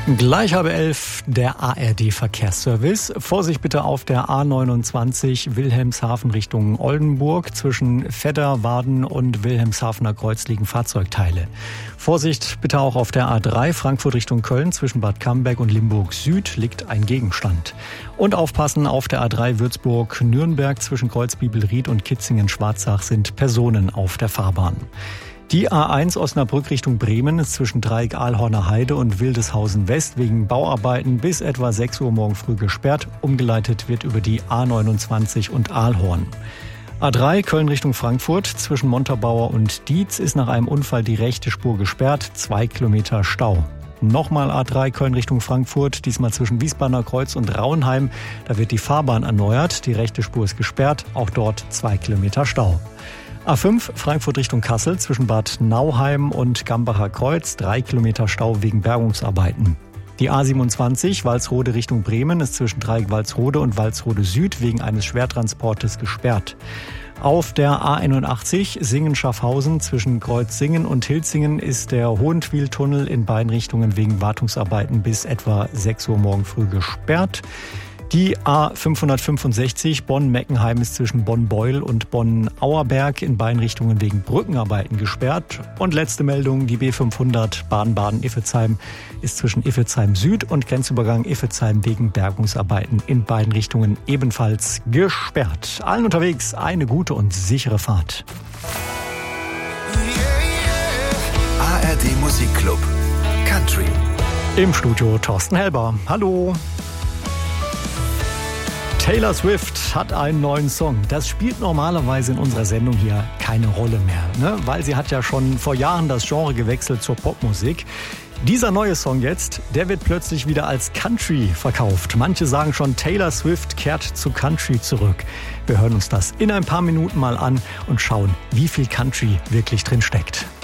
Gleich 10:30 der ARD-Verkehrsservice. Vorsicht bitte auf der A29 Wilhelmshaven Richtung Oldenburg. Zwischen Vedder-Warden und Wilhelmshavener Kreuz liegen Fahrzeugteile. Vorsicht bitte auch auf der A3 Frankfurt Richtung Köln. Zwischen Bad Camberg und Limburg Süd liegt ein Gegenstand. Und aufpassen auf der A3 Würzburg-Nürnberg. Zwischen Kreuzbibelried und Kitzingen-Schwarzach sind Personen auf der Fahrbahn. Die A1 Osnabrück Richtung Bremen ist zwischen Dreieck Ahlhorner Heide und Wildeshausen West wegen Bauarbeiten bis etwa 6 Uhr morgen früh gesperrt. Umgeleitet wird über die A29 und Ahlhorn. A3 Köln Richtung Frankfurt zwischen Montabaur und Dietz ist nach einem Unfall die rechte Spur gesperrt, 2 Kilometer Stau. Nochmal A3 Köln Richtung Frankfurt, diesmal zwischen Wiesbadener Kreuz und Rauenheim. Da wird die Fahrbahn erneuert, die rechte Spur ist gesperrt, auch dort 2 Kilometer Stau. A5 Frankfurt Richtung Kassel zwischen Bad Nauheim und Gambacher Kreuz, 3 Kilometer Stau wegen Bergungsarbeiten. Die A27 Walsrode Richtung Bremen ist zwischen Dreieck Walsrode und Walsrode Süd wegen eines Schwertransportes gesperrt. Auf der A81 Singen-Schaffhausen zwischen Kreuz-Singen und Hilzingen ist der Hohentwiel-Tunnel in beiden Richtungen wegen Wartungsarbeiten bis etwa 6 Uhr morgen früh gesperrt. Die A565 Bonn-Meckenheim ist zwischen Bonn-Beul und Bonn-Auerberg in beiden Richtungen wegen Brückenarbeiten gesperrt. Und letzte Meldung, die B500 Baden-Baden-Iffezheim ist zwischen Iffezheim Süd und Grenzübergang Iffezheim wegen Bergungsarbeiten in beiden Richtungen ebenfalls gesperrt. Allen unterwegs eine gute und sichere Fahrt. ARD Musikclub Country. Im Studio Thorsten Helber. Hallo. Taylor Swift hat einen neuen Song. Das spielt normalerweise in unserer Sendung hier keine Rolle mehr, ne? Weil sie hat ja schon vor Jahren das Genre gewechselt zur Popmusik. Dieser neue Song jetzt, der wird plötzlich wieder als Country verkauft. Manche sagen schon, Taylor Swift kehrt zu Country zurück. Wir hören uns das in ein paar Minuten mal an und schauen, wie viel Country wirklich drin steckt.